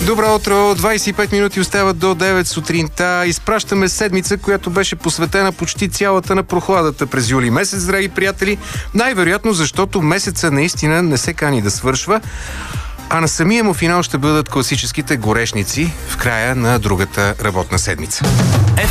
Добро утро! 25 минути остават до 9 сутринта. Изпращаме седмица, която беше посветена почти цялата на прохладата през юли месец, драги приятели. Най-вероятно, защото месеца наистина не се кани да свършва, а на самия му финал ще бъдат класическите горешници в края на другата работна седмица.